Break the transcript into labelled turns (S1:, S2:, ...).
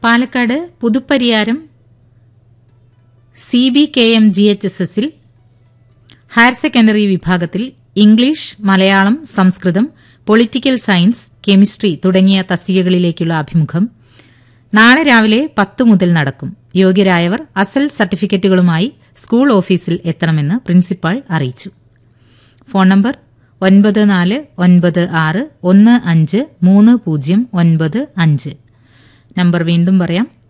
S1: Palakkad Puthupariyaram CBKM-GHSSൽ higher secondary വിഭാഗത്തിൽ English, Malayalam, സംസ്കൃതം, political science, chemistry തുടങ്ങിയ തസ്തികകളിലേക്കുള്ള അഭിമുഖം നാളെ രാവിലെ 10 മുതൽ നടക്കും. യോഗ്യരായവർ അസൽ സർട്ടിഫിക്കറ്റുകളുമായി സ്കൂൾ ഓഫീസിൽ എത്തണമെന്ന് പ്രിൻസിപ്പാൾ അറിയിച്ചു. Phone number 9496153095. നമ്പർ വീണ്ടും പറയാം,